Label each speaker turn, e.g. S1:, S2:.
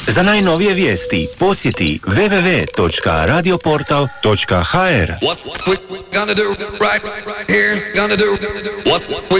S1: Za najnovije vijesti posjeti www.radioportal.hr.
S2: What we gonna do right here, gonna do what we